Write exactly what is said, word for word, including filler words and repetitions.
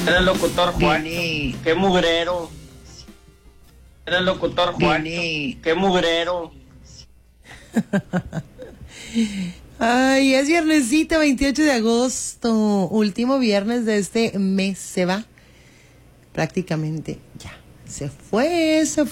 Era el locutor Juan. Dile. Qué mugrero. Era el locutor Juan. Dile. Qué mugrero. Ay, es viernesito, veintiocho de agosto, último viernes de este mes, se va prácticamente ya, se fue, se